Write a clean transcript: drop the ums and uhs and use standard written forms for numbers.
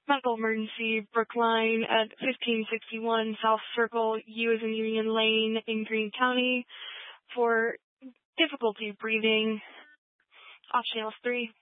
Medical emergency, Brookline at 1561 South Circle, U as in Union Lane in Greene County for difficulty breathing. Option L3.